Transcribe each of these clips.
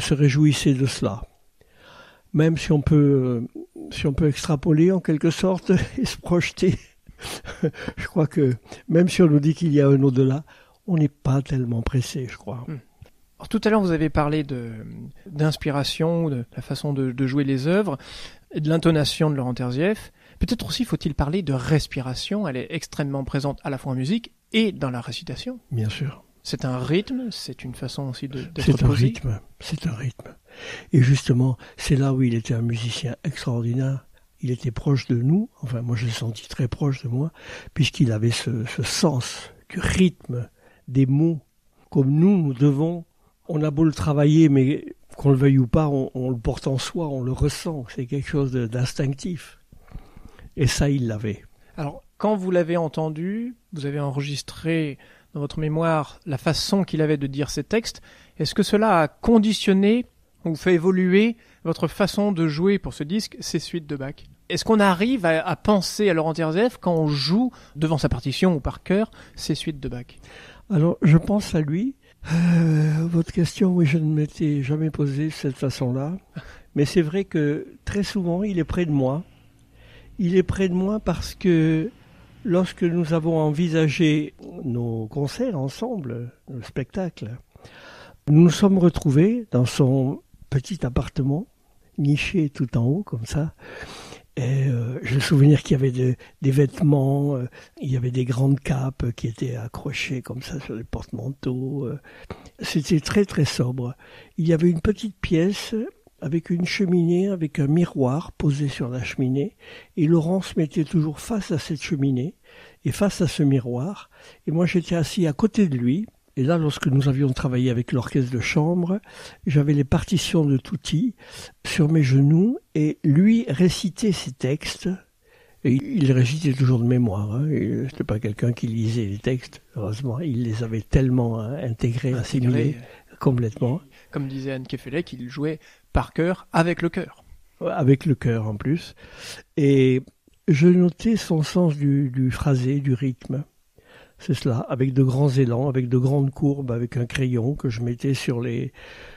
se réjouissait de cela. Même si on peut extrapoler en quelque sorte et se projeter, je crois que même si on nous dit qu'il y a un au-delà, on n'est pas tellement pressé, je crois. Alors, tout à l'heure, vous avez parlé d'inspiration, de la façon de jouer les œuvres, et de l'intonation de Laurent Terzieff. Peut-être aussi faut-il parler de respiration. Elle est extrêmement présente à la fois en musique et dans la récitation. Bien sûr. C'est un rythme, c'est une façon aussi d'être C'est un posé. rythme, c'est un rythme. Et justement, c'est là où il était un musicien extraordinaire. Il était proche de nous, enfin moi je l'ai senti très proche de moi, puisqu'il avait ce sens du rythme, des mots, comme nous devons. On a beau le travailler, mais qu'on le veuille ou pas, on le porte en soi, on le ressent. C'est quelque chose d'instinctif. Et ça, il l'avait. Alors, quand vous l'avez entendu, vous avez enregistré dans votre mémoire la façon qu'il avait de dire ses textes. Est-ce que cela a conditionné ou fait évoluer votre façon de jouer pour ce disque, ces suites de Bach? Est-ce qu'on arrive à penser à Laurent Terzieff quand on joue devant sa partition ou par cœur ces suites de Bach? Alors, je pense à lui. Votre question, oui, je ne m'étais jamais posée de cette façon-là. Mais c'est vrai que très souvent, il est près de moi. Il est près de moi parce que lorsque nous avons envisagé nos concerts ensemble, nos spectacles, nous nous sommes retrouvés dans son petit appartement, niché tout en haut, comme ça. Et j'ai le souvenir qu'il y avait des vêtements, il y avait des grandes capes qui étaient accrochées comme ça sur les porte-manteaux. C'était très très sobre. Il y avait une petite pièce avec une cheminée, avec un miroir posé sur la cheminée. Et Laurent se mettait toujours face à cette cheminée et face à ce miroir. Et moi j'étais assis à côté de lui. Et là, lorsque nous avions travaillé avec l'orchestre de chambre, j'avais les partitions de Tutti sur mes genoux et lui récitait ses textes. Et il les récitait toujours de mémoire. Hein. Ce n'était pas quelqu'un qui lisait les textes, heureusement. Il les avait tellement intégrés, assimilés complètement. Comme disait Anne Kefelec, il jouait par cœur, avec le cœur. Avec le cœur en plus. Et je notais son sens du phrasé, du rythme. C'est cela, avec de grands élans, avec de grandes courbes, avec un crayon que je mettais sur les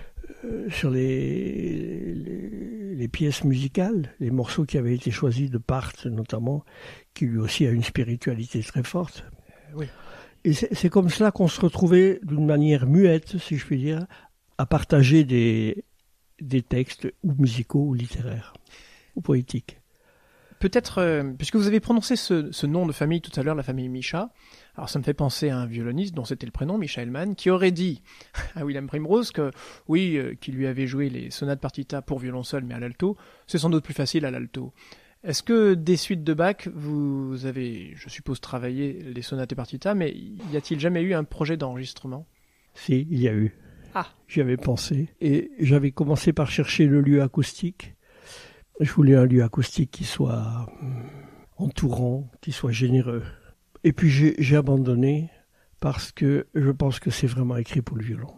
pièces musicales, les morceaux qui avaient été choisis de Part notamment, qui lui aussi a une spiritualité très forte. Oui. Et c'est comme cela qu'on se retrouvait d'une manière muette, si je puis dire, à partager des textes ou musicaux ou littéraires ou poétiques. Peut-être, puisque vous avez prononcé ce nom de famille tout à l'heure, la famille Micha, alors ça me fait penser à un violoniste dont c'était le prénom, Micha Hellman, qui aurait dit à Wilhelm Primrose que, oui, qui lui avait joué les sonates partita pour violon seul, mais à l'alto, c'est sans doute plus facile à l'alto. Est-ce que des suites de Bach, vous avez, je suppose, travaillé les sonates et partita, mais y a-t-il jamais eu un projet d'enregistrement? Si, il y a eu. Ah. J'y avais pensé. Et j'avais commencé par chercher le lieu acoustique. Je voulais un lieu acoustique qui soit entourant, qui soit généreux. Et puis j'ai abandonné parce que je pense que c'est vraiment écrit pour le violon.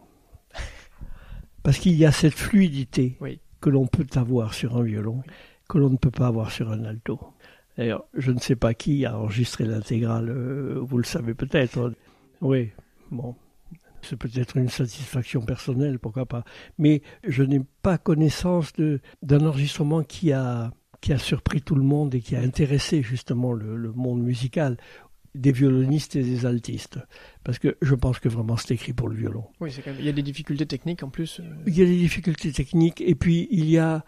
Parce qu'il y a cette fluidité que l'on peut avoir sur un violon, que l'on ne peut pas avoir sur un alto. D'ailleurs, je ne sais pas qui a enregistré l'intégrale, vous le savez peut-être. Oui, bon. C'est peut-être une satisfaction personnelle, pourquoi pas. Mais je n'ai pas connaissance d'un enregistrement qui a surpris tout le monde et qui a intéressé justement le monde musical, des violonistes et des altistes. Parce que je pense que vraiment c'est écrit pour le violon. Oui, il y a des difficultés techniques en plus. Il y a des difficultés techniques et puis il y a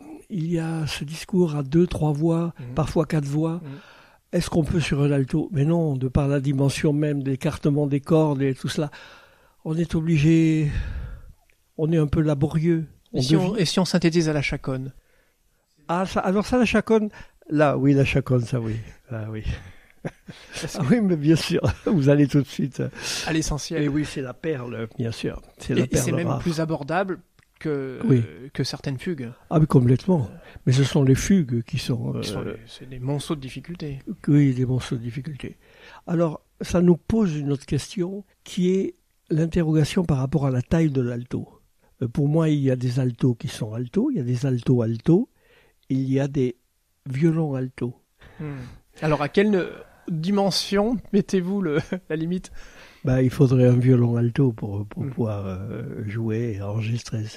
ce discours à 2-3 voix, parfois 4 voix. Est-ce qu'on peut sur un alto? Mais non, de par la dimension même de l'écartement des cordes et tout cela. On est obligé, on est un peu laborieux. Et si on synthétise à la chaconne? Ah, alors ça, la chaconne, là, oui, la chaconne, ça, oui. Ah, oui. Ah oui, mais bien sûr, vous allez tout de suite. À l'essentiel. Et oui, c'est la perle, bien sûr. Et c'est même plus abordable que certaines fugues. Ah, mais complètement. Mais ce sont les fugues qui sont... c'est des monceaux de difficultés. Oui, des monceaux de difficultés. Alors, ça nous pose une autre question qui est l'interrogation par rapport à la taille de l'alto. Pour moi, il y a des altos qui sont altos, il y a des altos, il y a des violons altos. Alors, à quelle dimension mettez-vous la limite? Il faudrait un violon alto pour pouvoir jouer et enregistrer